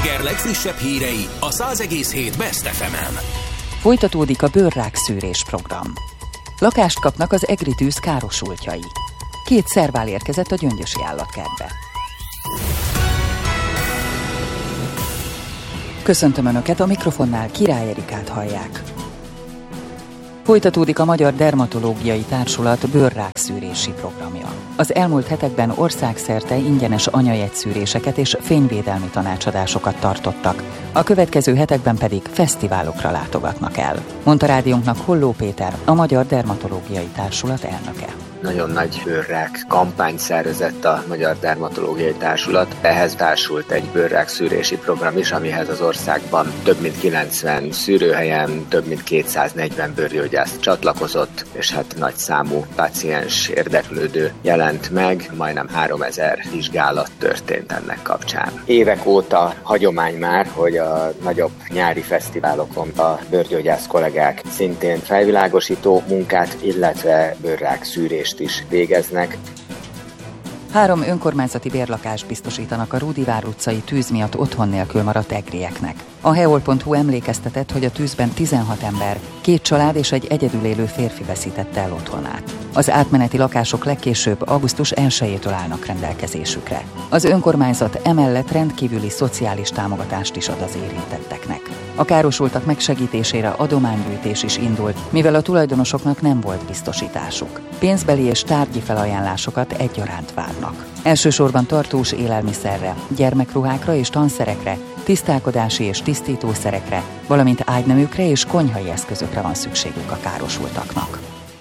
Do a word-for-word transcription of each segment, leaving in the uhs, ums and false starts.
Eger legfrissebb hírei a száz egész hét Best ef emen. Folytatódik a bőrrák szűrés program. Lakást kapnak az egri tűz károsultjai. Két szervál érkezett a Gyöngyösi állatkertbe. Köszöntöm Önöket, a mikrofonnál Király Erikát hallják. Folytatódik a Magyar Dermatológiai Társulat bőrrákszűrési programja. Az elmúlt hetekben országszerte ingyenes anyajegyszűréseket és fényvédelmi tanácsadásokat tartottak, a következő hetekben pedig fesztiválokra látogatnak el, mondta rádiónknak Holló Péter, a Magyar Dermatológiai Társulat elnöke. Nagyon nagy bőrrák kampányt szervezett a Magyar Dermatológiai Társulat. Ehhez társult egy bőrrákszűrési program is, amihez az országban több mint kilencven szűrőhelyen több mint kétszáznegyven bőrgyógyász csatlakozott, és hát nagy számú páciens érdeklődő jelent meg, majdnem háromezer vizsgálat történt ennek kapcsán. Évek óta hagyomány már, hogy a nagyobb nyári fesztiválokon a bőrgyógyász kollégák szintén felvilágosító munkát, illetve bőrrákszűrést is végeznek. Három önkormányzati bérlakást biztosítanak a Rúdivár utcai tűz miatt otthon nélkül maradt egrieknek. A heol pont hu emlékeztetett, hogy a tűzben tizenhat ember, két család és egy egyedül élő férfi veszítette el otthonát. Az átmeneti lakások legkésőbb augusztus elsejétől állnak rendelkezésükre. Az önkormányzat emellett rendkívüli szociális támogatást is ad az érintetteknek. A károsultak megsegítésére adománygyűjtés is indult, mivel a tulajdonosoknak nem volt biztosításuk. Pénzbeli és tárgyi felajánlásokat egyaránt várnak. Elsősorban tartós élelmiszerre, gyermekruhákra és tanszerekre, tisztálkodási és tisztítószerekre, valamint ágyneműkre és konyhai eszközökre van szükségük a károsultaknak.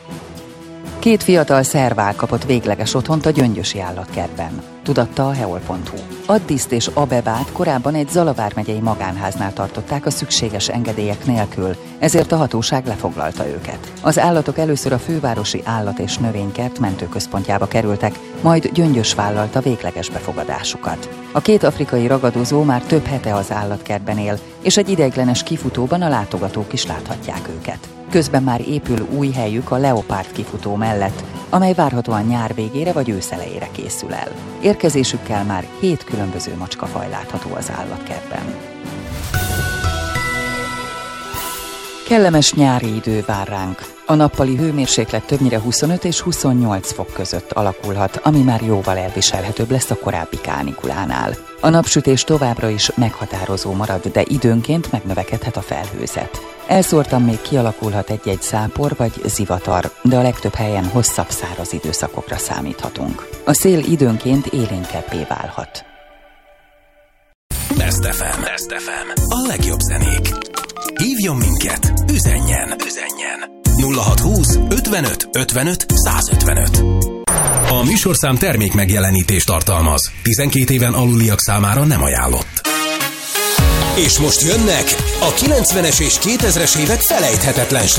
Két fiatal szervál kapott végleges otthont a Gyöngyösi állatkertben, tudatta a heol pont hu. Addiszt és Abebát korábban egy Zala vármegyei magánháznál tartották a szükséges engedélyek nélkül, ezért a hatóság lefoglalta őket. Az állatok először a fővárosi állat- és növénykert mentőközpontjába kerültek, majd Gyöngyös vállalta végleges befogadásukat. A két afrikai ragadozó már több hete az állatkertben él, és egy ideiglenes kifutóban a látogatók is láthatják őket. Közben már épül új helyük a Leopárd kifutó mellett, amely várhatóan nyár végére vagy ősz elejére készül el. Érkezésükkel már hét különböző macskafaj látható az állatkertben. Kellemes nyári idő vár ránk. A nappali hőmérséklet többnyire huszonöt és huszonnyolc fok között alakulhat, ami már jóval elviselhetőbb lesz a korábbi kánikulánál. A napsütés továbbra is meghatározó marad, de időnként megnövekedhet a felhőzet. Elszórtan még kialakulhat egy-egy zápor vagy zivatar, de a legtöbb helyen hosszabb száraz időszakokra számíthatunk. A szél időnként élénkebbé válhat. Best ef em. Best ef em. A legjobb zenék. Hívjon minket, üzenjen, üzenjen. nulla hat húsz ötvenöt ötvenöt százötvenöt. A műsorszám termék megjelenítést tartalmaz. tizenkét éven aluliak számára nem ajánlott. És most jönnek a kilencvenes és kétezres évek felejthetetlen